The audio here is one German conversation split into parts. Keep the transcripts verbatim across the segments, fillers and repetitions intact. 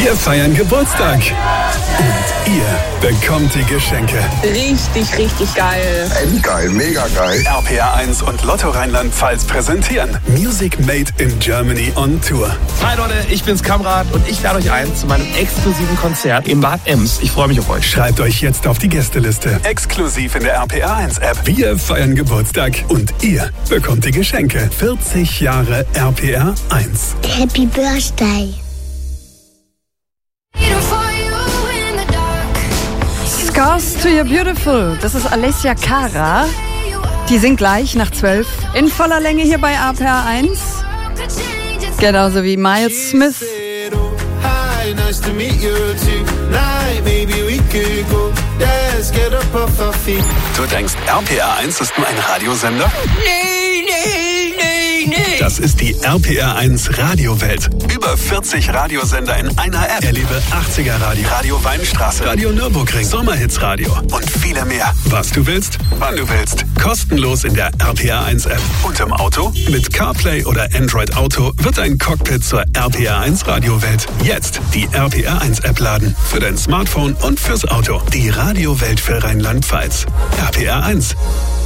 Wir feiern Geburtstag. Und ihr bekommt die Geschenke. Richtig, richtig geil. Ey, geil, mega geil. R P R eins und Lotto Rheinland-Pfalz präsentieren Music Made in Germany on Tour. Hi Leute, ich bin's Kamrat und ich lade euch ein zu meinem exklusiven Konzert im Bad Ems. Ich freue mich auf euch. Schreibt euch jetzt auf die Gästeliste. Exklusiv in der R P R eins App. Wir feiern Geburtstag und ihr bekommt die Geschenke. vierzig Jahre R P R eins. Happy Birthday. Scars to Your Beautiful, das ist Alessia Cara. Die singt gleich nach zwölf in voller Länge hier bei R P R eins. Genauso wie Miles Smith. Du denkst, R P R eins ist nur ein Radiosender? Nee, nee, nee, nee. Das ist die R P R eins Radiowelt. Über vierzig Radiosender in einer App. Erlebe achtziger Radio, Radio Weinstraße, Radio Nürburgring, Sommerhitsradio und viele mehr. Was du willst, wann du willst. Kostenlos in der R P R eins App. Und im Auto? Mit CarPlay oder Android Auto wird ein Cockpit zur R P R eins Radiowelt. Jetzt die R P R eins App laden. Für dein Smartphone und fürs Auto. Die Radiowelt für Rheinland-Pfalz. R P R eins.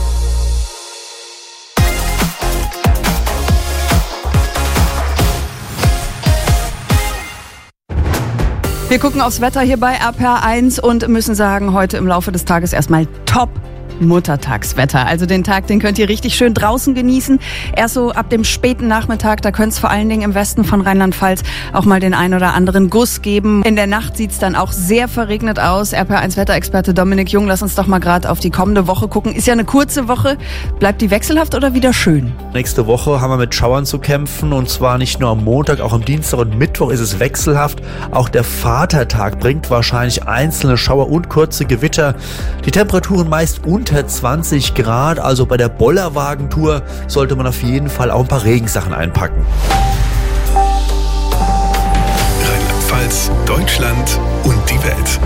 Wir gucken aufs Wetter hier bei R P R eins und müssen sagen, heute im Laufe des Tages erstmal top Muttertagswetter. Also den Tag, den könnt ihr richtig schön draußen genießen. Erst so ab dem späten Nachmittag, da könnte es vor allen Dingen im Westen von Rheinland-Pfalz auch mal den ein oder anderen Guss geben. In der Nacht sieht es dann auch sehr verregnet aus. R P R eins Wetterexperte Dominik Jung, lass uns doch mal gerade auf die kommende Woche gucken. Ist ja eine kurze Woche. Bleibt die wechselhaft oder wieder schön? Nächste Woche haben wir mit Schauern zu kämpfen und zwar nicht nur am Montag, auch am Dienstag und Mittwoch ist es wechselhaft. Auch der Vatertag bringt wahrscheinlich einzelne Schauer und kurze Gewitter. Die Temperaturen meist unter zwanzig Grad, also bei der Bollerwagentour sollte man auf jeden Fall auch ein paar Regensachen einpacken. Rheinland-Pfalz, Deutschland und die Welt.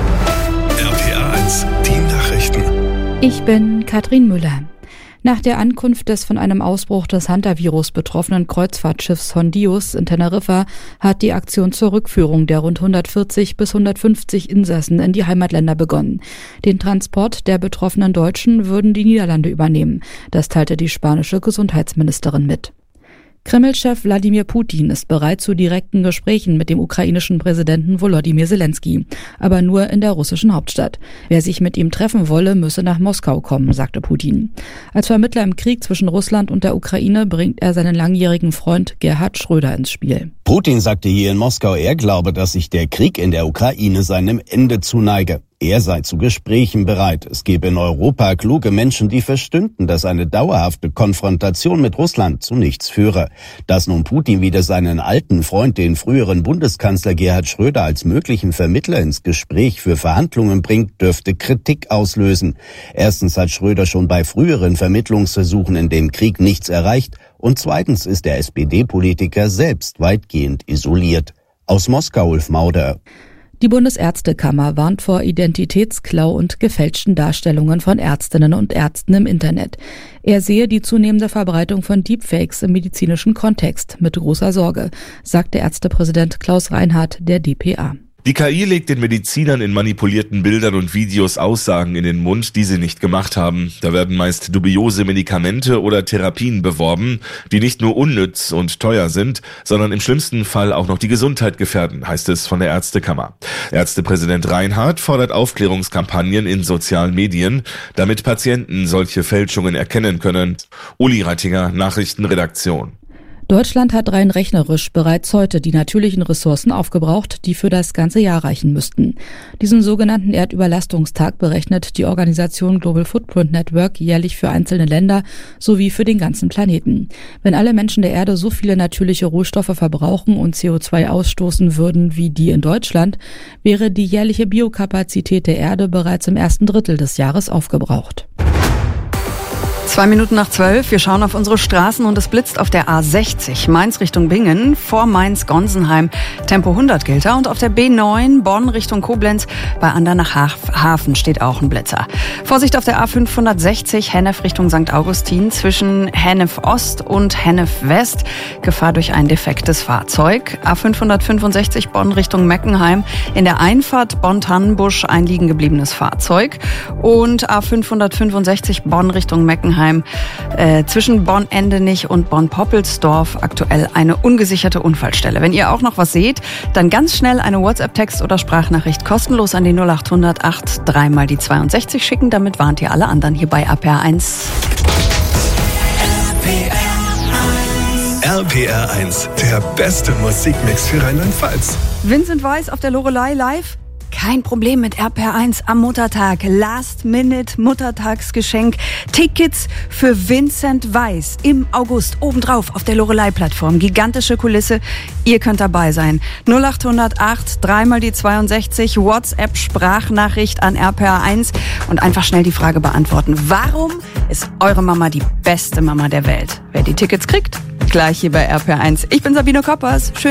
R P R eins, die Nachrichten. Ich bin Katrin Müller. Nach der Ankunft des von einem Ausbruch des Hantavirus betroffenen Kreuzfahrtschiffs Hondius in Teneriffa hat die Aktion zur Rückführung der rund hundertvierzig bis hundertfünfzig Insassen in die Heimatländer begonnen. Den Transport der betroffenen Deutschen würden die Niederlande übernehmen. Das teilte die spanische Gesundheitsministerin mit. Kreml-Chef Wladimir Putin ist bereit zu direkten Gesprächen mit dem ukrainischen Präsidenten Volodymyr Zelensky, aber nur in der russischen Hauptstadt. Wer sich mit ihm treffen wolle, müsse nach Moskau kommen, sagte Putin. Als Vermittler im Krieg zwischen Russland und der Ukraine bringt er seinen langjährigen Freund Gerhard Schröder ins Spiel. Putin sagte hier in Moskau, er glaube, dass sich der Krieg in der Ukraine seinem Ende zuneige. Er sei zu Gesprächen bereit. Es gebe in Europa kluge Menschen, die verstünden, dass eine dauerhafte Konfrontation mit Russland zu nichts führe. Dass nun Putin wieder seinen alten Freund, den früheren Bundeskanzler Gerhard Schröder, als möglichen Vermittler ins Gespräch für Verhandlungen bringt, dürfte Kritik auslösen. Erstens hat Schröder schon bei früheren Vermittlungsversuchen in dem Krieg nichts erreicht und zweitens ist der S P D-Politiker selbst weitgehend isoliert. Aus Moskau, Ulf Mauder. Die Bundesärztekammer warnt vor Identitätsklau und gefälschten Darstellungen von Ärztinnen und Ärzten im Internet. Er sehe die zunehmende Verbreitung von Deepfakes im medizinischen Kontext mit großer Sorge, sagte Ärztepräsident Klaus Reinhardt der D P A. Die K I legt den Medizinern in manipulierten Bildern und Videos Aussagen in den Mund, die sie nicht gemacht haben. Da werden meist dubiose Medikamente oder Therapien beworben, die nicht nur unnütz und teuer sind, sondern im schlimmsten Fall auch noch die Gesundheit gefährden, heißt es von der Ärztekammer. Ärztepräsident Reinhardt fordert Aufklärungskampagnen in sozialen Medien, damit Patienten solche Fälschungen erkennen können. Uli Reitinger, Nachrichtenredaktion. Deutschland hat rein rechnerisch bereits heute die natürlichen Ressourcen aufgebraucht, die für das ganze Jahr reichen müssten. Diesen sogenannten Erdüberlastungstag berechnet die Organisation Global Footprint Network jährlich für einzelne Länder sowie für den ganzen Planeten. Wenn alle Menschen der Erde so viele natürliche Rohstoffe verbrauchen und C O zwei ausstoßen würden wie die in Deutschland, wäre die jährliche Biokapazität der Erde bereits im ersten Drittel des Jahres aufgebraucht. Zwei Minuten nach zwölf, wir schauen auf unsere Straßen und es blitzt auf der A sechzig, Mainz Richtung Bingen, vor Mainz-Gonsenheim, Tempo hundert gilt da, und auf der B neun, Bonn Richtung Koblenz, bei Andernach-Hafen steht auch ein Blitzer. Vorsicht auf der A fünfhundertsechzig, Hennef Richtung Sankt Augustin, zwischen Hennef Ost und Hennef West, Gefahr durch ein defektes Fahrzeug. A fünfhundertfünfundsechzig, Bonn Richtung Meckenheim, in der Einfahrt Bonn-Tannenbusch ein liegen gebliebenes Fahrzeug. Und A fünfhundertfünfundsechzig, Bonn Richtung Meckenheim, Äh, zwischen Bonn-Endenich und Bonn-Poppelsdorf aktuell eine ungesicherte Unfallstelle. Wenn ihr auch noch was seht, dann ganz schnell eine WhatsApp-Text oder Sprachnachricht kostenlos an die null acht hundert acht drei mal die zweiundsechzig schicken. Damit warnt ihr alle anderen hier bei R P R eins. R P R eins, der beste Musikmix für Rheinland-Pfalz. Vincent Weiss auf der Loreley live. Kein Problem mit R P R eins am Muttertag. Last-Minute-Muttertagsgeschenk. Tickets für Vincent Weiss im August obendrauf auf der Loreley-Plattform. Gigantische Kulisse. Ihr könnt dabei sein. null acht hundert acht drei mal die zweiundsechzig. WhatsApp-Sprachnachricht an R P R eins und einfach schnell die Frage beantworten. Warum ist eure Mama die beste Mama der Welt? Wer die Tickets kriegt, gleich hier bei R P R eins. Ich bin Sabine Koppers. Schön